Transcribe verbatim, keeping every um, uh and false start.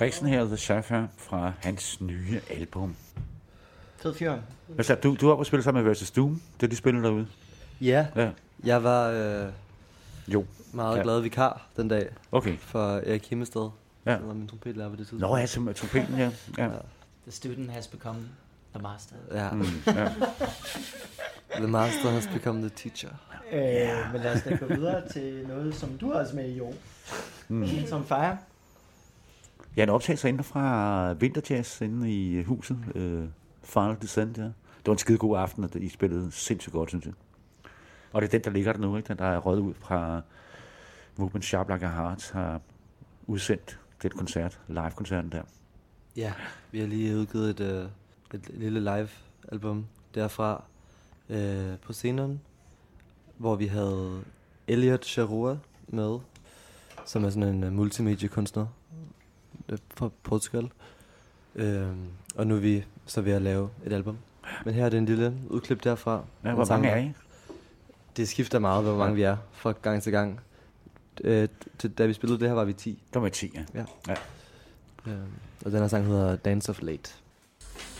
Brixen her, The Cypher, fra hans nye album. Fed fyr. Hvad så, du, du har også spillet sammen med Versus Doom, det de spiller derude? Ja, Ja. jeg var øh, Jo. meget Ja. glad vikar den dag Okay. for Erik Himmested, Ja. som var min trompetlærer på det tidspunkt. Nå ja, som trompeten, ja. ja. The student has become the master. Ja, Mm, ja. the master has become the teacher. Øh, men lad os da gå videre til noget, som du også med i år. Mm. Som Fire. Ja, en optagelse inde fra Vinterjazz inde i huset. Øh, Final Descent, ja. Det var en skide god aften, og I spillede sindssygt godt, synes jeg. Og det er den, der ligger der nu, ikke? Den, der er røget ud fra Movement Sharp Like a Heart, har udsendt den koncert, live-koncerten der. Ja, vi har lige udgivet et, øh, et lille live-album derfra øh, på scenen, hvor vi havde Elliot Charrua med, som er sådan en uh, multimediekunstner øh, fra Portugal. Øh, og nu er vi så ved at lave et album. Men her er det en lille udklip derfra. Ja, hvor mange er I? Det skifter meget, hvor mange vi er fra gang til gang. Øh, til, da vi spillede det her, var vi ti. Der var ti, ja. Ja. ja. Øh, og den her sang hedder Dance of Late.